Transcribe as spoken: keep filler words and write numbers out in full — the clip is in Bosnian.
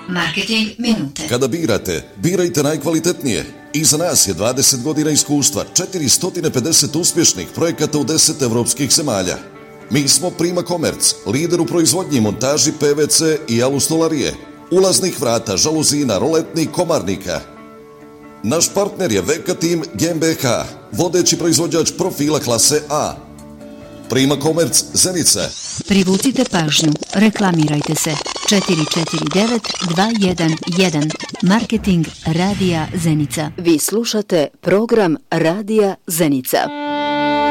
Marketing minute. Kada birate, birajte najkvalitetnije. Iza nas je dvadeset godina iskustva, četiristo pedeset uspješnih projekata u deset evropskih zemalja. Mi smo Prima Komerc, lider u proizvodnji i montaži P V C i alustolarije, ulaznih vrata, žaluzina, roletni, komarnika. Naš partner je Veka Team G m B H, vodeći proizvođač profila klase A. Prima Komerc, Zenica. Privucite pažnju, reklamirajte se. četiri četiri devet dva jedan jedan. Marketing Radija Zenica. Vi slušate program Radija Zenica.